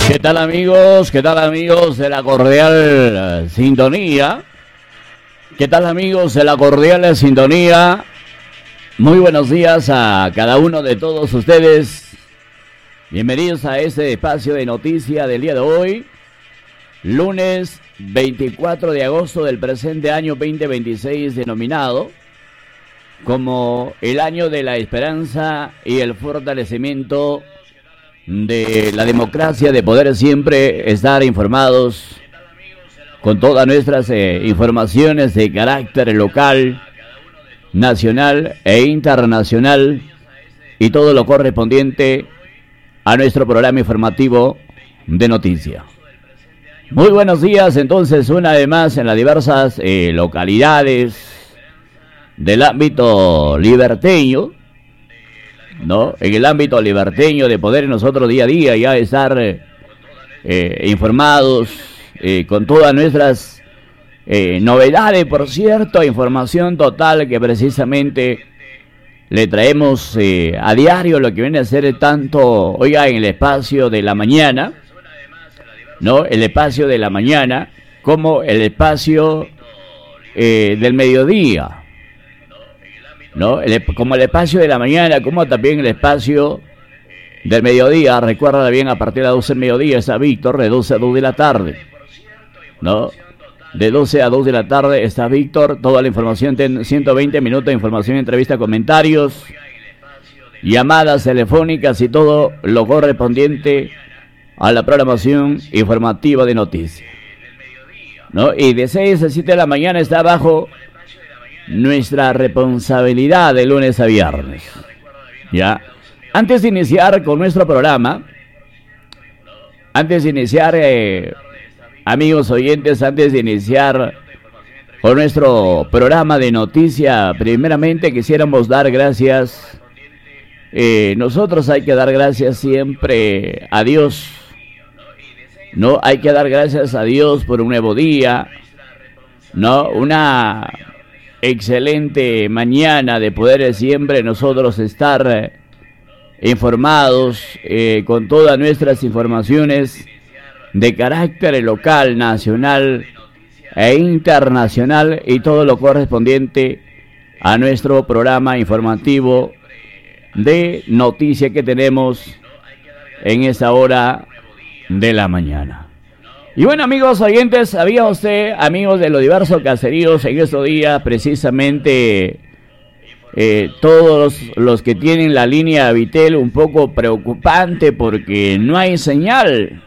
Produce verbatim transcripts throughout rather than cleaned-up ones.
¿Qué tal amigos? ¿Qué tal amigos de la cordial sintonía? ¿Qué tal amigos de la cordial sintonía? Muy buenos días a cada uno de todos ustedes. Bienvenidos a este espacio de noticia del día de hoy, lunes veinticuatro de agosto del presente año veinte veintiséis, denominado como el año de la esperanza y el fortalecimiento de la democracia, de poder siempre estar informados con todas nuestras eh, informaciones de carácter local, nacional e internacional, y todo lo correspondiente a nuestro programa informativo de noticias. Muy buenos días, entonces, una vez más en las diversas eh, localidades del ámbito liberteño, ¿no? En el ámbito liberteño, de poder nosotros día a día ya estar eh, informados eh, con todas nuestras eh, novedades, por cierto, información total que precisamente le traemos eh, a diario, lo que viene a ser tanto, oiga, en el espacio de la mañana, ¿no? El espacio de la mañana como el espacio eh, del mediodía, ¿no? El, como el espacio de la mañana, como también el espacio del mediodía. Recuerda bien, a partir de las doce del mediodía está Víctor, de doce a dos de la tarde, ¿no? De doce a dos de la tarde está Víctor, toda la información, ciento veinte minutos de información, entrevista, comentarios, llamadas telefónicas y todo lo correspondiente a la programación informativa de noticias, ¿no? Y de seis a siete de la mañana está bajo nuestra responsabilidad de lunes a viernes. Ya, antes de iniciar con nuestro programa, antes de iniciar, eh, amigos oyentes, antes de iniciar con nuestro programa de noticia, primeramente quisiéramos dar gracias. Eh, nosotros hay que dar gracias siempre a Dios, no hay que dar gracias a Dios por un nuevo día, no, una excelente mañana de poder siempre nosotros estar eh, informados eh, con todas nuestras informaciones de carácter local, nacional e internacional, y todo lo correspondiente a nuestro programa informativo de noticias que tenemos en esta hora de la mañana. Y bueno, amigos oyentes, ¿sabía usted, amigos de los diversos caseríos, en estos días precisamente eh, todos los, los que tienen la línea Vitel un poco preocupante porque no hay señal?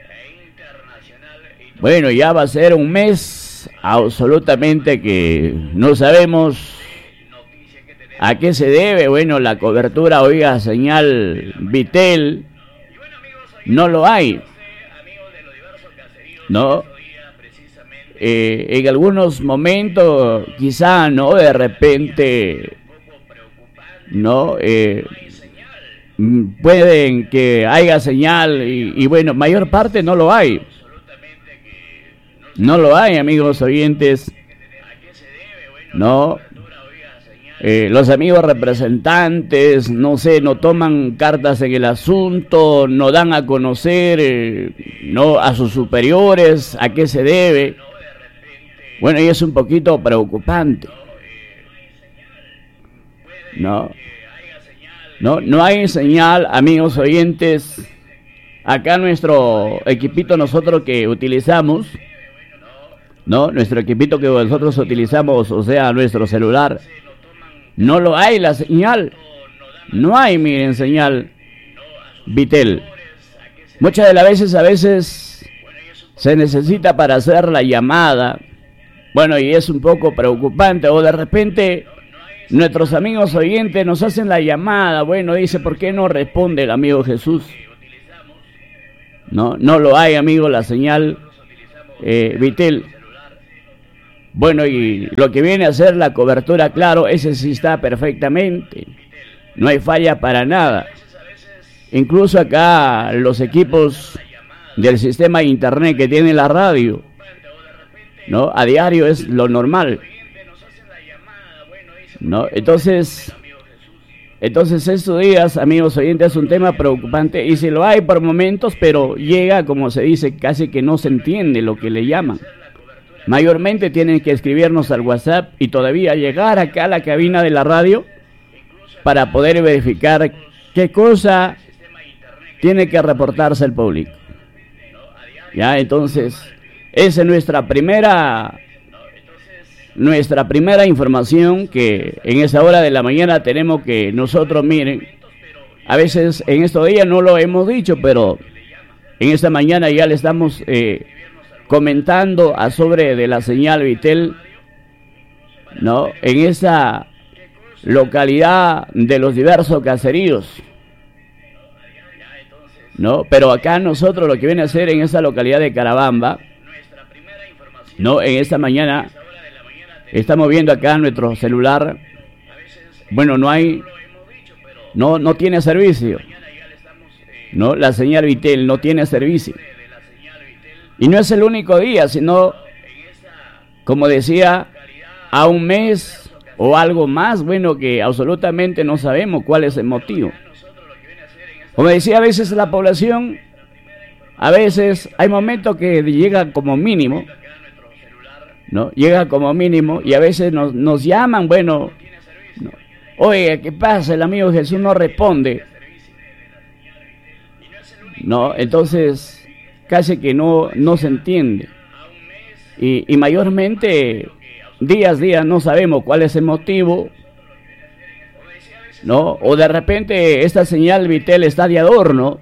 Bueno, ya va a ser un mes absolutamente que no sabemos a qué se debe. Bueno, la cobertura, oiga, señal Vitel, no lo hay, ¿no? Eh, en algunos momentos, quizá, ¿no? De repente, ¿no? Eh, pueden que haya señal y, y bueno, mayor parte no lo hay. No lo hay, amigos oyentes, ¿no? Eh, los amigos representantes, no sé, no toman cartas en el asunto, no dan a conocer, eh, no, a sus superiores a qué se debe. Bueno, y es un poquito preocupante, ¿no? No, no hay señal, amigos oyentes. Acá nuestro equipito, nosotros que utilizamos, ¿no? Nuestro equipito que nosotros utilizamos, o sea, nuestro celular, no lo hay la señal. No hay, miren, señal Vitel. Muchas de las veces, a veces se necesita para hacer la llamada. Bueno, y es un poco preocupante. O de repente nuestros amigos oyentes nos hacen la llamada. Bueno, dice, ¿por qué no responde el amigo Jesús? No, no lo hay, amigo, la señal eh, Vitel. Bueno, y lo que viene a ser la cobertura, claro, ese sí está perfectamente. No hay falla para nada. Incluso acá los equipos del sistema de internet que tiene la radio, ¿no? A diario es lo normal, ¿no? Entonces, Entonces estos días, amigos oyentes, es un tema preocupante y si lo hay por momentos, pero llega, como se dice, casi que no se entiende lo que le llaman. Mayormente tienen que escribirnos al WhatsApp y todavía llegar acá a la cabina de la radio para poder verificar qué cosa tiene que reportarse al público. Ya, entonces, esa es nuestra primera, nuestra primera información que en esa hora de la mañana tenemos que nosotros, miren, a veces en estos días no lo hemos dicho, pero en esta mañana ya le estamos eh, comentando a sobre de la señal Vitel, ¿no? En esa localidad de los diversos caseríos, ¿no? Pero acá nosotros lo que viene a hacer en esa localidad de Carabamba, ¿no? En esta mañana estamos viendo acá nuestro celular, bueno, no hay, no, no tiene servicio, ¿no? La señal Vitel no tiene servicio. Y no es el único día, sino, como decía, a un mes o algo más, bueno, que absolutamente no sabemos cuál es el motivo. Como decía, a veces la población, a veces hay momentos que llega como mínimo, ¿no? Llega como mínimo y a veces nos, nos llaman, bueno, no. Oye, ¿qué pasa? El amigo Jesús no responde, ¿no? Entonces casi que no, no se entiende y, y mayormente días días no sabemos cuál es el motivo, ¿no? O de repente esta señal Vitel está de adorno,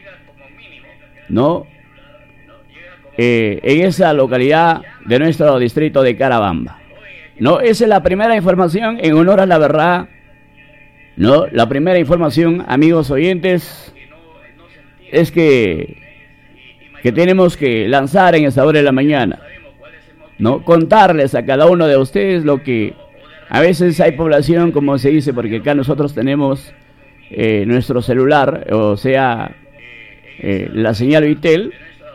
¿no? Eh, en esa localidad de nuestro distrito de Carabamba, ¿no? Esa es la primera información en honor a la verdad, ¿no? La primera información, amigos oyentes, es que que tenemos que lanzar en esta hora de la mañana, ¿no? Contarles a cada uno de ustedes lo que a veces hay población, como se dice, porque acá nosotros tenemos eh, nuestro celular, o sea, eh, la señal Vitel,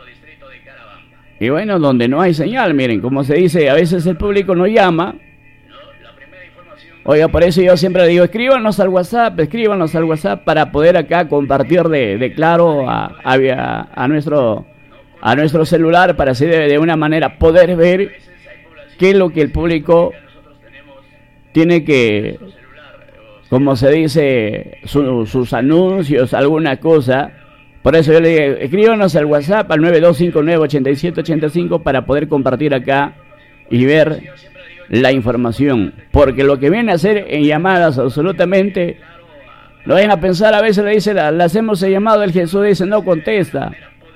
y bueno, donde no hay señal, miren, como se dice, a veces el público nos llama. Oiga, por eso yo siempre digo, escríbanos al WhatsApp, escríbanos al WhatsApp para poder acá compartir de, de claro a, a, a nuestro a nuestro celular, para así de, de una manera poder ver qué es lo que el público tiene que, como se dice, su, sus anuncios, alguna cosa. Por eso yo le digo, escríbanos al WhatsApp al nueve dos cinco nueve ocho siete ocho cinco para poder compartir acá y ver la información, porque lo que viene a hacer en llamadas absolutamente, lo vayan a pensar, a veces le dice, la, la hacemos el llamado, el Jesús dice, no contesta,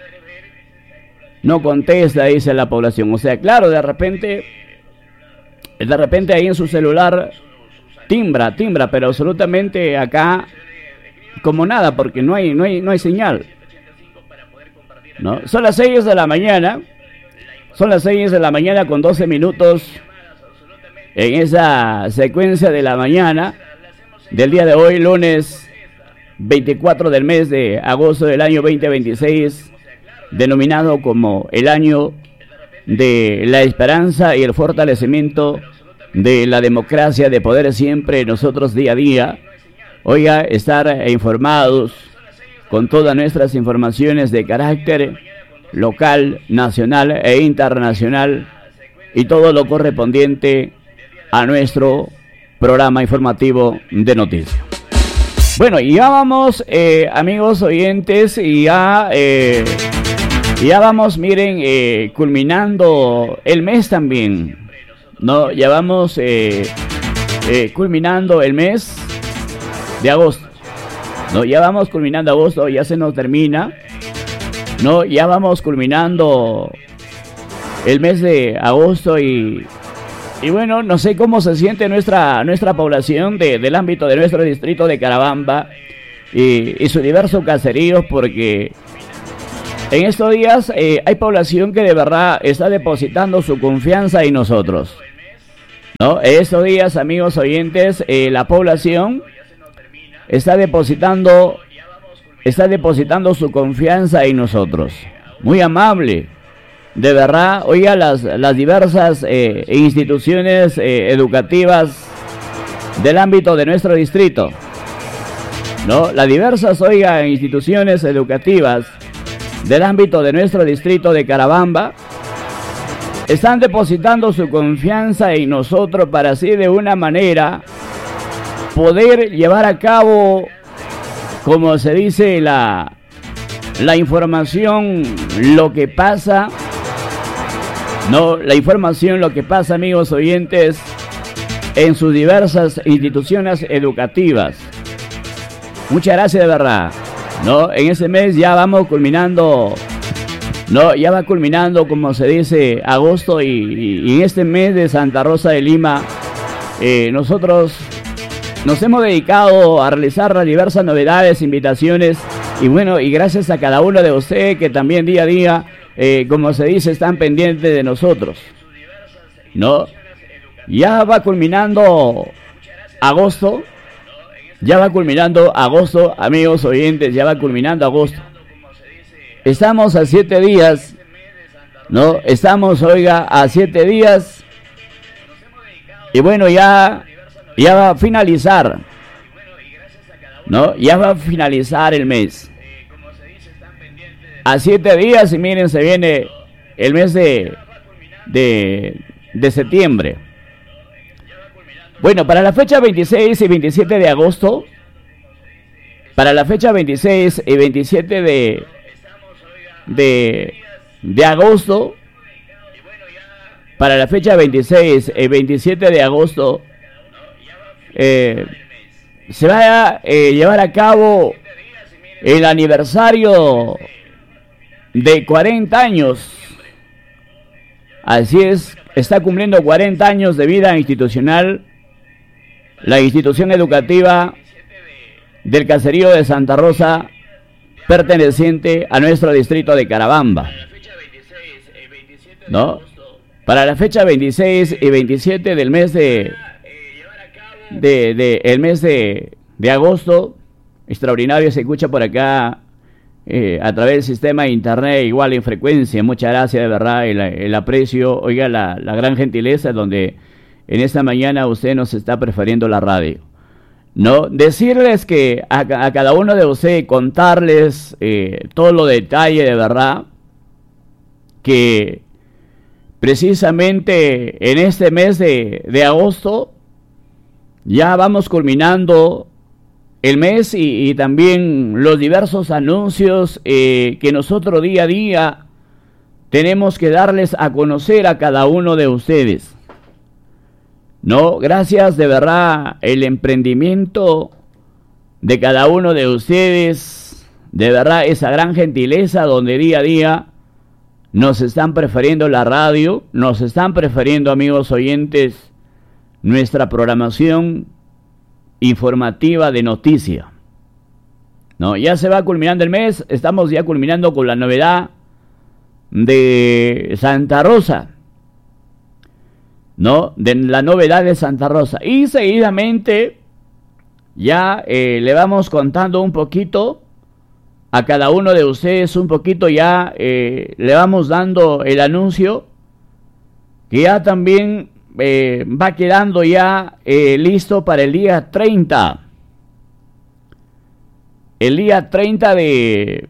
no contesta, dice la población. O sea, claro, de repente, de repente ahí en su celular timbra, timbra, pero absolutamente acá como nada, porque no hay, no hay, no hay señal, ¿no? Son las seis de la mañana, son las seis de la mañana con doce minutos. En esa secuencia de la mañana del día de hoy, lunes veinticuatro del mes de agosto del año veinte veintiséis, denominado como el año de la esperanza y el fortalecimiento de la democracia, de poder siempre nosotros día a día, oiga, estar informados con todas nuestras informaciones de carácter local, nacional e internacional y todo lo correspondiente a nuestro programa informativo de noticias. Bueno, y ya vamos, eh, amigos oyentes, y ya, eh, ya vamos, miren, eh, culminando el mes también, ¿no? Ya vamos eh, eh, culminando el mes de agosto, ¿no? Ya vamos culminando agosto, ya se nos termina, ¿no? Ya vamos culminando el mes de agosto y... Y bueno, no sé cómo se siente nuestra nuestra población de, del ámbito de nuestro distrito de Carabamba y, y sus diversos caseríos, porque en estos días eh, hay población que de verdad está depositando su confianza en nosotros, ¿no? En estos días, amigos oyentes, eh, la población está depositando, está depositando su confianza en nosotros. Muy amable. De verdad, oiga, las, las diversas eh, instituciones eh, educativas del ámbito de nuestro distrito, ¿no? Las diversas, oiga, instituciones educativas del ámbito de nuestro distrito de Carabamba están depositando su confianza en nosotros para así de una manera poder llevar a cabo, como se dice, la, la información, lo que pasa, no, la información, lo que pasa, amigos oyentes, en sus diversas instituciones educativas. Muchas gracias, de verdad. No, en ese mes ya vamos culminando, no, ya va culminando, como se dice, agosto, y, y, y en este mes de Santa Rosa de Lima, eh, nosotros nos hemos dedicado a realizar las diversas novedades, invitaciones, y bueno, y gracias a cada uno de ustedes que también día a día, eh, como se dice, están pendientes de nosotros, ¿no? Ya va culminando agosto, ya va culminando agosto, amigos oyentes, ya va culminando agosto. Estamos a siete días, ¿no? Estamos, oiga, a siete días, y bueno, ya... Ya va a finalizar, ¿no? Ya va a finalizar el mes. A siete días, y miren, se viene el mes de, de, de septiembre. Bueno, para la fecha veintiséis y veintisiete de agosto, para la fecha veintiséis y veintisiete de, de, de agosto, para la fecha veintiséis y veintisiete de agosto, Eh, se va a eh, llevar a cabo el aniversario de cuarenta años. Así es, está cumpliendo cuarenta años de vida institucional la institución educativa del caserío de Santa Rosa, perteneciente a nuestro distrito de Carabamba, ¿no? Para la fecha veintiséis y veintisiete del mes de De, de el mes de, de agosto, extraordinario, se escucha por acá eh, a través del sistema de internet, igual en frecuencia. Muchas gracias, de verdad, el, el aprecio, oiga, la, la gran gentileza donde en esta mañana usted nos está prefiriendo la radio, ¿no? Decirles que a, a cada uno de ustedes, contarles eh, todos los detalles, de verdad, que precisamente en este mes de, de agosto, ya vamos culminando el mes, y, y también los diversos anuncios eh, que nosotros día a día tenemos que darles a conocer a cada uno de ustedes, ¿no? Gracias, de verdad, el emprendimiento de cada uno de ustedes, de verdad, esa gran gentileza donde día a día nos están prefiriendo la radio, nos están prefiriendo, amigos oyentes, nuestra programación informativa de noticia, ¿no? Ya se va culminando el mes, estamos ya culminando con la novedad de Santa Rosa, ¿no? De la novedad de Santa Rosa, y seguidamente ya eh, le vamos contando un poquito a cada uno de ustedes, un poquito ya eh, le vamos dando el anuncio que ya también Eh, va quedando ya eh, listo para el día treinta. El día treinta de,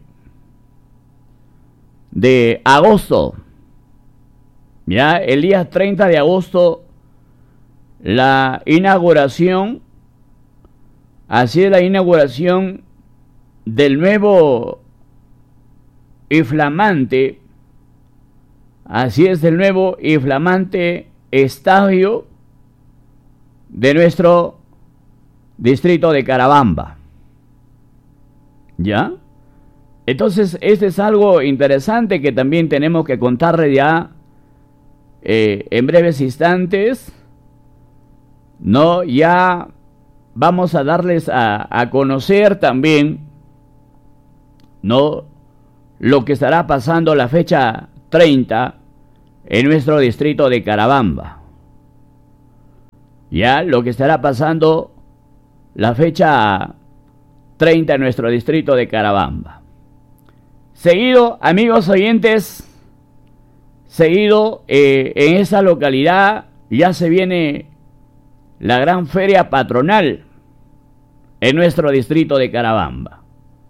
de agosto. Ya, el día treinta de agosto, la inauguración, así es, la inauguración del nuevo y flamante, así es, del nuevo y flamante estadio de nuestro distrito de Carabamba. ¿Ya? Entonces, este es algo interesante que también tenemos que contarle ya eh, en breves instantes, ¿no? Ya vamos a darles a, a conocer también, ¿no?, lo que estará pasando la fecha treinta en nuestro distrito de Carabamba. Ya, lo que estará pasando la fecha treinta en nuestro distrito de Carabamba. Seguido, amigos oyentes, seguido eh, en esa localidad ya se viene la gran feria patronal, en nuestro distrito de Carabamba.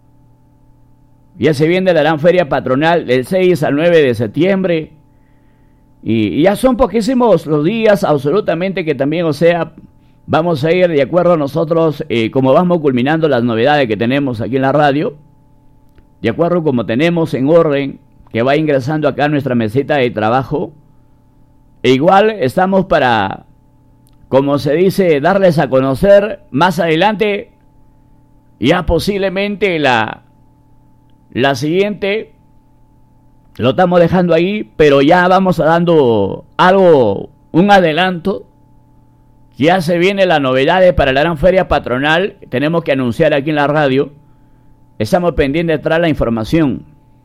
Ya se viene la gran feria patronal del seis al nueve de septiembre. Y, y ya son poquísimos los días, absolutamente, que también, o sea, vamos a ir de acuerdo a nosotros, eh, como vamos culminando las novedades que tenemos aquí en la radio, de acuerdo como tenemos en orden, que va ingresando acá a nuestra meseta de trabajo. E igual estamos para, como se dice, darles a conocer más adelante, ya posiblemente la, la siguiente, lo estamos dejando ahí, pero ya vamos dando algo, un adelanto. Ya se viene la novedad para la gran feria patronal, tenemos que anunciar aquí en la radio, estamos pendientes de traer la información.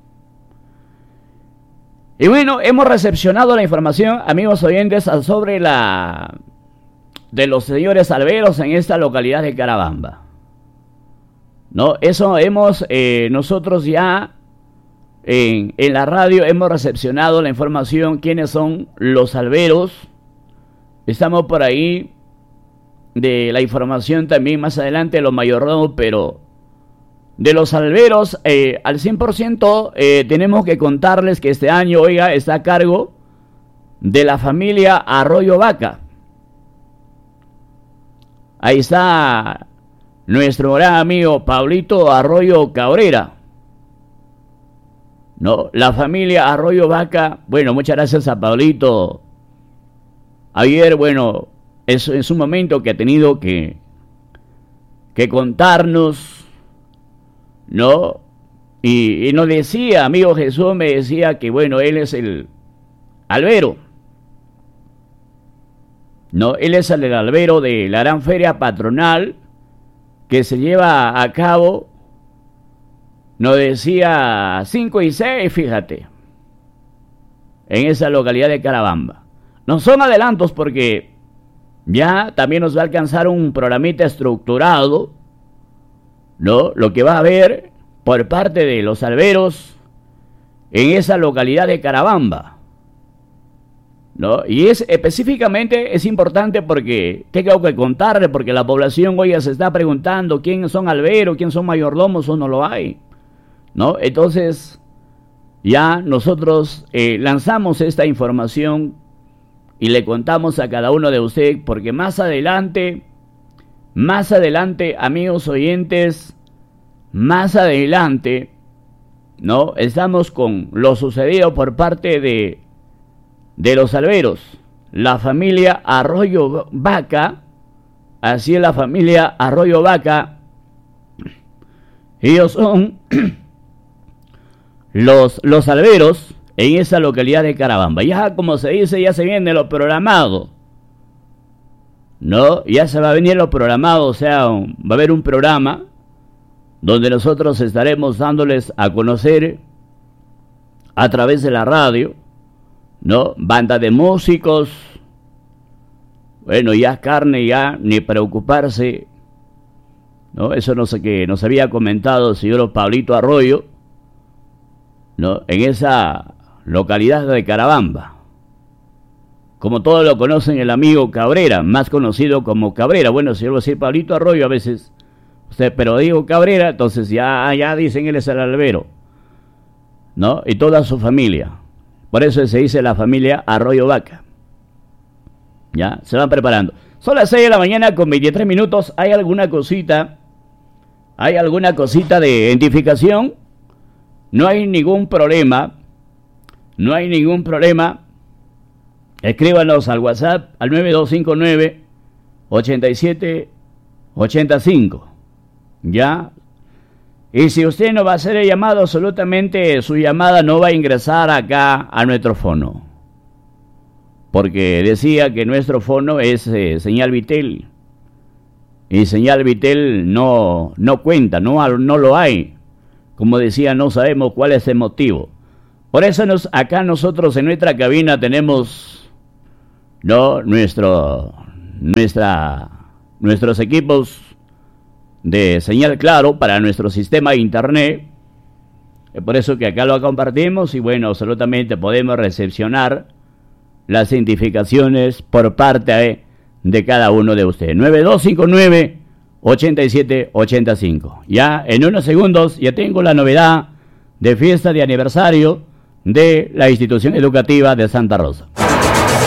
Y bueno, hemos recepcionado la información, amigos oyentes, sobre la de los señores alberos en esta localidad de Carabamba. No, eso hemos, eh, nosotros ya en, en la radio hemos recepcionado la información, quiénes son los alberos. Estamos por ahí de la información también más adelante, los mayordomos, pero de los alberos, eh, al cien por ciento eh, tenemos que contarles que este año, oiga, está a cargo de la familia Arroyo Vaca. Ahí está nuestro gran amigo Pablito Arroyo Cabrera. No, la familia Arroyo Vaca, bueno, muchas gracias a Pablito. Ayer, bueno, es, es un momento que ha tenido que, que contarnos, ¿no? Y, y nos decía, amigo Jesús, me decía que, bueno, él es el albero, ¿no? Él es el albero de la gran feria patronal que se lleva a cabo, nos decía, cinco y seis, fíjate, en esa localidad de Carabamba. No son adelantos porque ya también nos va a alcanzar un programita estructurado, ¿no? Lo que va a haber por parte de los alberos en esa localidad de Carabamba, ¿no? Y es específicamente, es importante porque tengo que contarle, porque la población hoy ya se está preguntando quién son alberos, quién son mayordomos, o no lo hay, ¿no? Entonces ya nosotros eh, lanzamos esta información y le contamos a cada uno de ustedes, porque más adelante, más adelante, amigos oyentes, más adelante, ¿no? Estamos con lo sucedido por parte de, de los alberos, la familia Arroyo Vaca. Así es, la familia Arroyo Vaca. Ellos son los, los alberos en esa localidad de Carabamba. Ya, como se dice, ya se viene lo programado, ¿no? Ya se va a venir lo programado, o sea, va a haber un programa donde nosotros estaremos dándoles a conocer a través de la radio, ¿no? Banda de músicos, bueno, ya carne, ya ni preocuparse, ¿no? Eso no sé qué nos había comentado el señor Pablito Arroyo, ¿no? En esa localidad de Carabamba. Como todos lo conocen, el amigo Cabrera, más conocido como Cabrera. Bueno, si yo voy a decir Pablito Arroyo a veces, usted, pero digo Cabrera, entonces ya, ya dicen él es el albero, ¿no? Y toda su familia. Por eso se dice la familia Arroyo Vaca. Ya, se van preparando. Son las seis de la mañana con veintitrés minutos. ¿Hay alguna cosita? ¿Hay alguna cosita de identificación? No hay ningún problema. No hay ningún problema. Escríbanos al WhatsApp al nueve dos cinco nueve, ocho siete ocho cinco. ¿Ya? Y si usted no va a hacer el llamado, absolutamente su llamada no va a ingresar acá a nuestro fono. Porque decía que nuestro fono es eh, señal Vitel. Y señal Vitel no, no cuenta, no, no lo hay. Como decía, no sabemos cuál es el motivo. Por eso nos, acá nosotros en nuestra cabina tenemos, ¿no? Nuestro, nuestra, nuestros equipos de señal claro para nuestro sistema de internet. Es por eso que acá lo compartimos y bueno, absolutamente podemos recepcionar las identificaciones por parte de cada uno de ustedes. nueve dos cinco nueve, ochenta y siete ochenta y cinco. Ya en unos segundos ya tengo la novedad de fiesta de aniversario de la institución educativa de Santa Rosa.